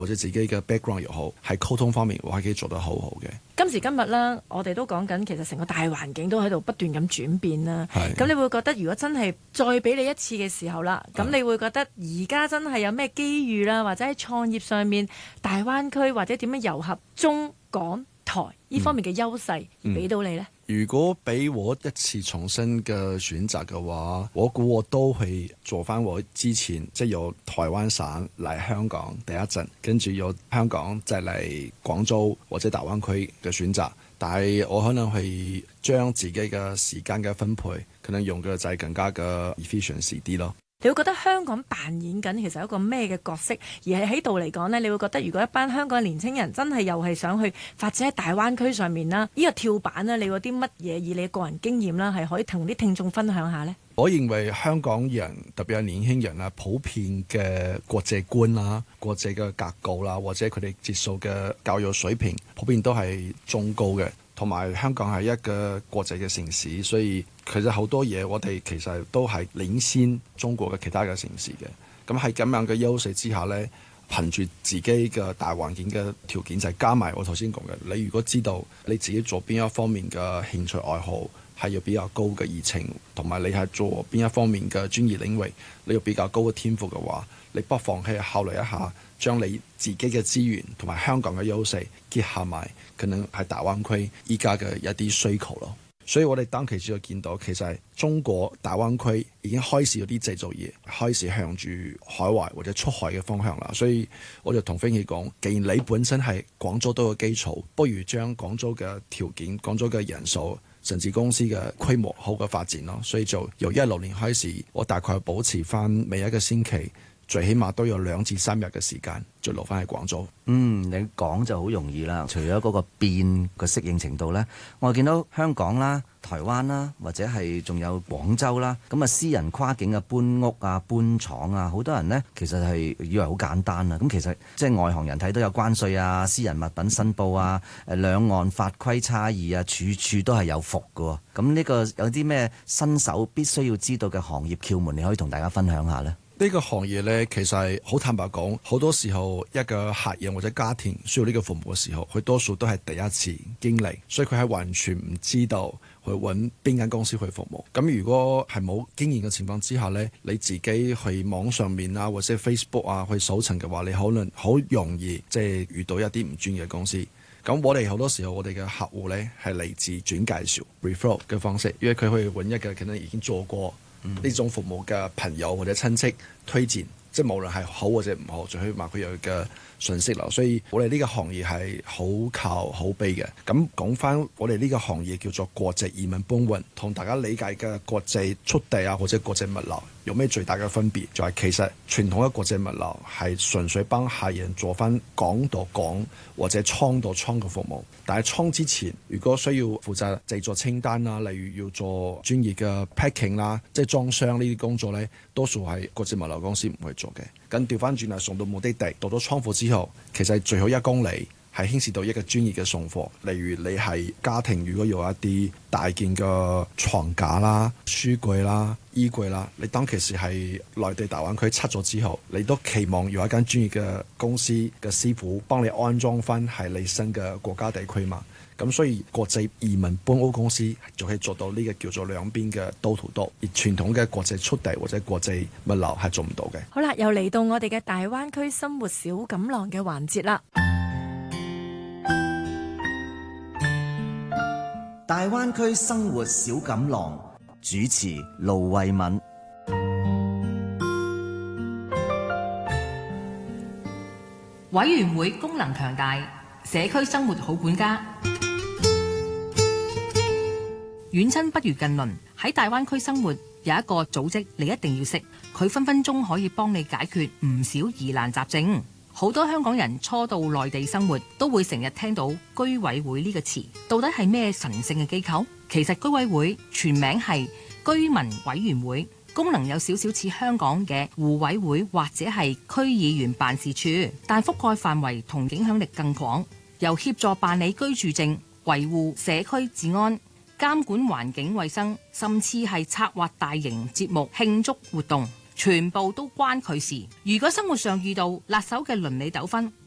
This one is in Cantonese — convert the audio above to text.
或者自己嘅 background 又好，喺溝通方面我係可以做得好好嘅。 今時今日啦，我哋都講緊，其實成個大環境都喺度不斷咁轉變啦。咁你會覺得，如果真係再俾你一次嘅時候啦，咁你會覺得而家真係有咩機遇啦，或者喺創業上面，大灣區或者點樣糅合中港台呢方面嘅優勢俾到你呢？ 如果俾我一次重新嘅選擇嘅話，我估我都會做翻我之前即係由台灣省嚟香港第一陣，跟住由香港再嚟廣州或者大灣區嘅選擇。但係我可能係將自己嘅時間嘅分配，可能用嘅就係更加嘅 efficiency 啲咯。 你會覺得香港扮演緊其實一個咩嘅角色？而係喺度嚟講呢，你會覺得如果一班香港嘅年輕人真係又係想去發展喺大灣區上面啦，呢個跳板呢，你有啲乜嘢以你個人經驗啦，係可以同啲聽眾分享下呢？ 我認為香港人特別係年輕人啊，普遍嘅國際觀啦、國際嘅格局啦，或者佢哋接受嘅教育水平，普遍都係中高嘅。同埋香港係一個國際嘅城市，所以其實好多嘢我哋其實都係領先中國嘅其他嘅城市嘅。咁喺咁樣嘅優勢之下呢，憑住自己嘅大環境嘅條件，就係加埋我頭先講嘅，你如果知道你自己做邊一方面嘅興趣愛好係有比較高嘅熱情，同埋你係做邊一方面嘅專業領域你有比較高嘅天賦嘅話，你不妨係考慮一下，將你自己嘅資源同埋香港嘅優勢結合埋，可能係大灣區依家嘅一啲需求咯。所以我哋當其時就見到，其實中國大灣區已經開始有啲製造業開始向住海外或者出海嘅方向啦。所以我就同飛機講，既然你本身係廣州都有基礎，不如將廣州嘅條件、廣州嘅人數，甚至公司嘅規模好嘅發展咯。所以就由16年開始，我大概保持翻每一個星期最起碼都有2至3日嘅時間，再留翻喺廣州。 你講就好容易啦。除咗嗰個變個適應程度呢，我見到香港啦、台灣啦，或者係仲有廣州啦，咁啊私人跨境嘅搬屋啊、搬廠啊，好多人呢其實係以為好簡單啊。咁其實即係外行人睇到有關稅啊、私人物品申報啊、兩岸法規差異啊，處處都係有伏㗎。咁呢個有啲咩新手必須要知道嘅行業竅門，你可以同大家分享下呢？ 呢個行業呢，其實係好坦白講，好多時候一個客人或者家庭需要呢個服務嘅時候，佢多數都係第一次經歷，所以佢係完全唔知道去揾邊間公司去服務。咁如果係冇經驗嘅情況之下呢，你自己去網上面啊或者 Facebook 啊去搜尋嘅話，你可能好容易即係遇到一啲唔專業嘅公司。咁我哋好多時候我哋嘅客戶呢係嚟自轉介紹 referral 嘅方式，因為佢可以揾一個可能已經做過呢種服務嘅朋友或者親戚推薦，即係無論係好或者唔好，最起碼佢有嘅信息流。所以我哋呢個行業係好靠口碑嘅。咁講翻我哋呢個行業叫做國際移民搬運，同大家理解嘅國際速遞啊或者國際物流有咩最大嘅分別？就係其實傳統嘅國際物流係純粹幫客人做翻港到港或者倉到倉嘅服務，但係倉之前如果需要負責製作清單啦，例如要做專業嘅 packing 啦，即係裝箱呢啲工作呢，多數係國際物流公司唔會做嘅。咁調翻轉嚟送到目的地，到咗倉庫之後，其實最後1公里係牽涉到一個專業嘅送貨，例如你係家庭如果有一啲大件嘅床架啦、書櫃啦、衣櫃啦，你當其時係內地大灣區拆咗之後，你都期望有一間專業嘅公司嘅師傅幫你安裝翻係你新嘅國家地區嘛。咁所以國際移民搬屋公司就可以做到呢個叫做兩邊嘅刀屠刀，而傳統嘅國際速遞或者國際物流係做唔到嘅。 好啦，又嚟到我哋嘅大灣區生活小錦囊嘅環節啦。 大灣區生活小錦囊，主持盧慧敏。 委員會功能強大，社區生活好管家。遠親不如近鄰，喺大灣區生活有一個組織你一定要識，佢分分鐘可以幫你解決唔少疑難雜症。好多香港人初到內地生活都會成日聽到居委會呢個詞，到底係咩神聖嘅機構？其實居委會全名係居民委員會，功能有少少似香港嘅互委會或者係區議員辦事處，但覆蓋範圍同影響力更廣，由協助辦理居住證、維護社區治安、監管環境衛生，甚至係策劃大型節目、慶祝活動，全部都關佢事。如果生活上遇到辣手嘅鄰里糾紛，